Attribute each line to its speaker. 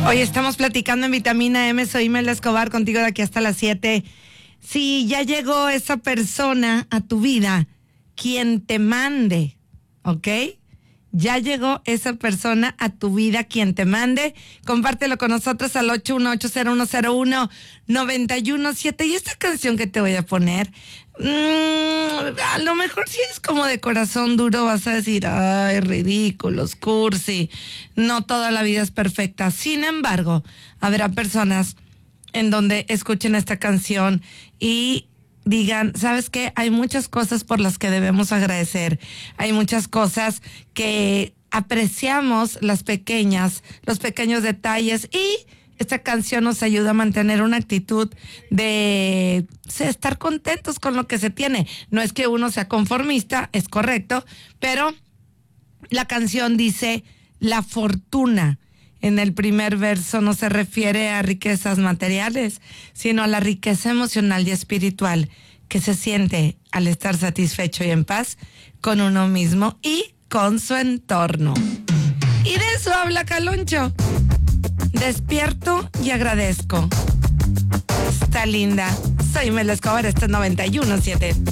Speaker 1: Hoy estamos platicando en Vitamina M. Soy Imelda Escobar, contigo de aquí hasta las 7. Si ya llegó esa persona a tu vida, quien te mande, ¿ok? Ya llegó esa persona a tu vida, quien te mande. Compártelo con nosotros al 818-0101-917. Y esta canción que te voy a poner, a lo mejor si es como de corazón duro, vas a decir, ay, ridículos, cursi. No toda la vida es perfecta. Sin embargo, habrá personas en donde escuchen esta canción y digan, ¿sabes qué? Hay muchas cosas por las que debemos agradecer. Hay muchas cosas que apreciamos, los pequeños detalles, y esta canción nos ayuda a mantener una actitud de estar contentos con lo que se tiene. No es que uno sea conformista, es correcto, pero la canción dice la fortuna. En el primer verso no se refiere a riquezas materiales, sino a la riqueza emocional y espiritual que se siente al estar satisfecho y en paz con uno mismo y con su entorno. Y de eso habla Caloncho. Despierto y agradezco. Está linda. Soy Imelda Escobar, este es 91.7.